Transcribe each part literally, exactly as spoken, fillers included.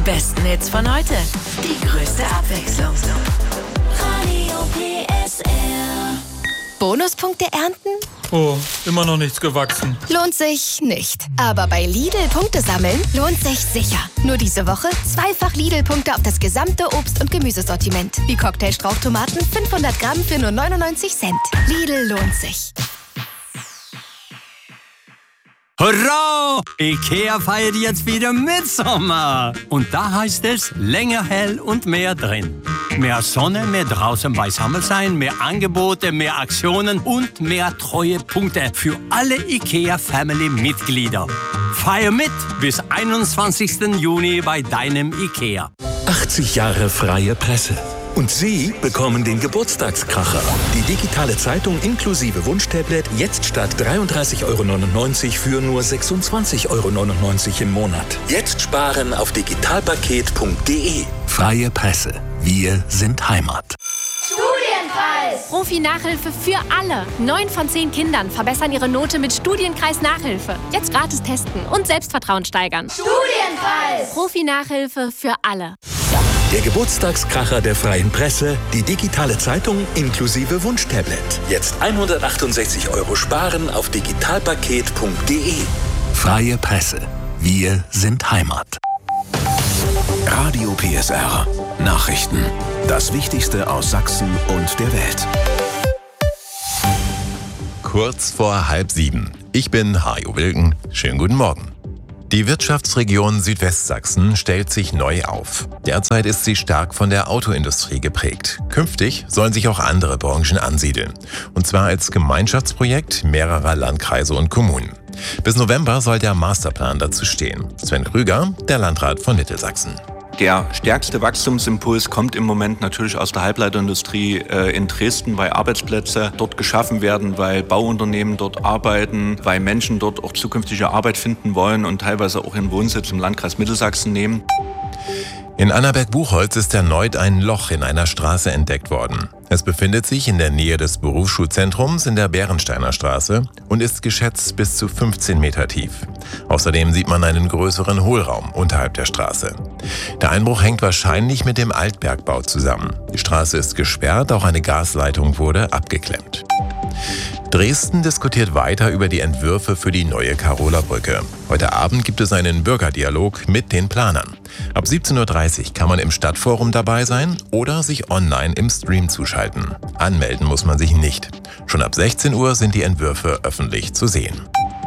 besten Hits von heute. Die größte Abwechslung. Radio P S R. Bonuspunkte ernten? Oh, immer noch nichts gewachsen. Lohnt sich nicht. Aber bei Lidl Punkte sammeln lohnt sich sicher. Nur diese Woche zweifach Lidl-Punkte auf das gesamte Obst- und Gemüsesortiment. Wie Cocktailstrauchtomaten fünfhundert Gramm für nur neunundneunzig Cent. Lidl lohnt sich. Hurra! IKEA feiert jetzt wieder Mitsommer. Und da heißt es länger hell und mehr drin. Mehr Sonne, mehr draußen beisammen sein, mehr Angebote, mehr Aktionen und mehr Treuepunkte für alle IKEA-Family-Mitglieder. Feier mit bis einundzwanzigsten Juni bei deinem IKEA. achtzig Jahre freie Presse. Und Sie bekommen den Geburtstagskracher. Die digitale Zeitung inklusive Wunschtablet jetzt statt dreiunddreißig Euro neunundneunzig für nur sechsundzwanzig Euro neunundneunzig im Monat. Jetzt sparen auf digitalpaket punkt de. Freie Presse. Wir sind Heimat. Studienkreis! Profi-Nachhilfe für alle. Neun von zehn Kindern verbessern ihre Note mit Studienkreis-Nachhilfe. Jetzt gratis testen und Selbstvertrauen steigern. Studienkreis! Profi-Nachhilfe für alle. Der Geburtstagskracher der freien Presse, die digitale Zeitung inklusive Wunschtablet. Jetzt hundertachtundsechzig Euro sparen auf digitalpaket punkt de. Freie Presse. Wir sind Heimat. Radio P S R. Nachrichten. Das Wichtigste aus Sachsen und der Welt. Kurz vor halb sieben. Ich bin Hajo Wilken. Schönen guten Morgen. Die Wirtschaftsregion Südwestsachsen stellt sich neu auf. Derzeit ist sie stark von der Autoindustrie geprägt. Künftig sollen sich auch andere Branchen ansiedeln. Und zwar als Gemeinschaftsprojekt mehrerer Landkreise und Kommunen. Bis November soll der Masterplan dazu stehen. Sven Krüger, der Landrat von Mittelsachsen. Der stärkste Wachstumsimpuls kommt im Moment natürlich aus der Halbleiterindustrie äh, in Dresden, weil Arbeitsplätze dort geschaffen werden, weil Bauunternehmen dort arbeiten, weil Menschen dort auch zukünftige Arbeit finden wollen und teilweise auch ihren Wohnsitz im Landkreis Mittelsachsen nehmen. In Annaberg-Buchholz ist erneut ein Loch in einer Straße entdeckt worden. Es befindet sich in der Nähe des Berufsschulzentrums in der Bärensteiner Straße und ist geschätzt bis zu fünfzehn Meter tief. Außerdem sieht man einen größeren Hohlraum unterhalb der Straße. Der Einbruch hängt wahrscheinlich mit dem Altbergbau zusammen. Die Straße ist gesperrt, auch eine Gasleitung wurde abgeklemmt. Dresden diskutiert weiter über die Entwürfe für die neue Karola-Brücke. Heute Abend gibt es einen Bürgerdialog mit den Planern. Ab siebzehn Uhr dreißig kann man im Stadtforum dabei sein oder sich online im Stream zuschalten. Anmelden muss man sich nicht. Schon ab sechzehn Uhr sind die Entwürfe öffentlich zu sehen.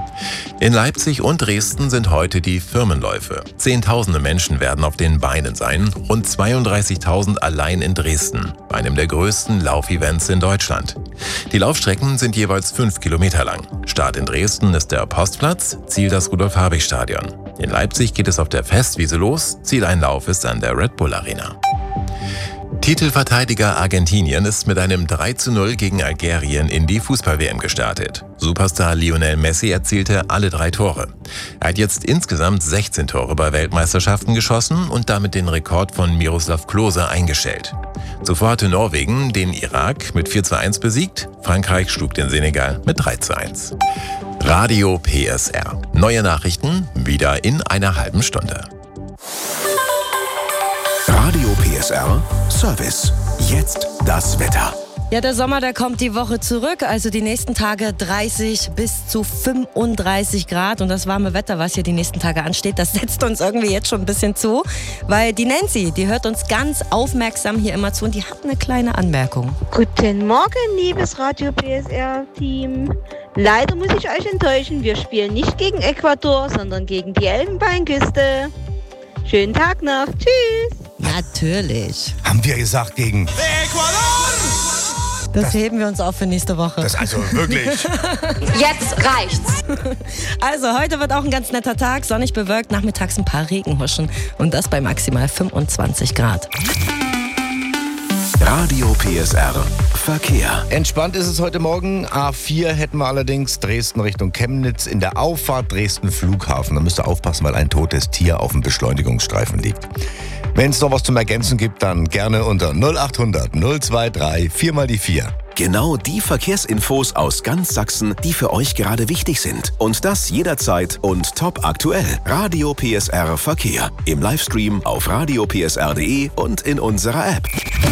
In Leipzig und Dresden sind heute die Firmenläufe. Zehntausende Menschen werden auf den Beinen sein, rund zweiunddreißigtausend allein in Dresden, bei einem der größten Laufevents in Deutschland. Die Laufstrecken sind jeweils fünf Kilometer lang. Start in Dresden ist der Postplatz, Ziel das Rudolf-Habich-Stadion. In Leipzig geht es auf der Festwiese los, Zieleinlauf ist an der Red Bull Arena. Titelverteidiger Argentinien ist mit einem drei zu null gegen Algerien in die Fußball-W M gestartet. Superstar Lionel Messi erzielte alle drei Tore. Er hat jetzt insgesamt sechzehn Tore bei Weltmeisterschaften geschossen und damit den Rekord von Miroslav Klose eingestellt. Zuvor hatte Norwegen den Irak mit vier zu eins besiegt, Frankreich schlug den Senegal mit drei zu eins. Radio P S R. Neue Nachrichten wieder in einer halben Stunde. Radio P S R Service. Jetzt das Wetter. Ja, der Sommer, der kommt die Woche zurück. Also die nächsten Tage dreißig bis zu fünfunddreißig Grad. Und das warme Wetter, was hier die nächsten Tage ansteht, das setzt uns irgendwie jetzt schon ein bisschen zu. Weil die Nancy, die hört uns ganz aufmerksam hier immer zu und die hat eine kleine Anmerkung. Guten Morgen, liebes Radio P S R-Team. Leider muss ich euch enttäuschen, wir spielen nicht gegen Ecuador, sondern gegen die Elfenbeinküste. Schönen Tag noch. Tschüss. Natürlich. Haben wir gesagt gegen Ecuador? Das, das heben wir uns auf für nächste Woche. Das also wirklich. Jetzt reicht's. Also heute wird auch ein ganz netter Tag, sonnig bewölkt, nachmittags ein paar Regenhuschen und das bei maximal fünfundzwanzig Grad. Radio P S R Verkehr. Entspannt ist es heute Morgen. A vier hätten wir allerdings Dresden Richtung Chemnitz in der Auffahrt Dresden Flughafen. Da müsst ihr aufpassen, weil ein totes Tier auf dem Beschleunigungsstreifen liegt. Wenn es noch was zum Ergänzen gibt, dann gerne unter null achthundert null zwei drei vier mal die vier. Genau die Verkehrsinfos aus ganz Sachsen, die für euch gerade wichtig sind. Und das jederzeit und top aktuell. Radio P S R Verkehr. Im Livestream auf radio p s r punkt d e und in unserer App.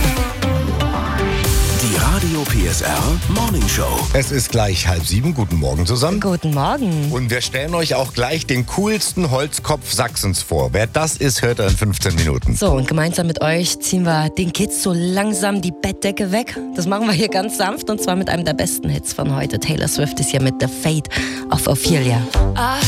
Die Radio P S R Morning Show. Es ist gleich halb sieben. Guten Morgen zusammen. Guten Morgen. Und wir stellen euch auch gleich den coolsten Holzkopf Sachsens vor. Wer das ist, hört er in fünfzehn Minuten. So, und gemeinsam mit euch ziehen wir den Kids so langsam die Bettdecke weg. Das machen wir hier ganz sanft und zwar mit einem der besten Hits von heute. Taylor Swift ist hier mit The Fate of Ophelia. I